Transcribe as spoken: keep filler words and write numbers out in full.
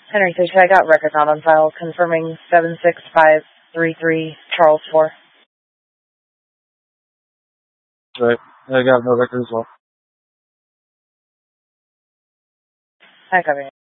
Henry Station, I got record not on file, confirming seven six five three three Charles four. Right. I got no record as well. I copy.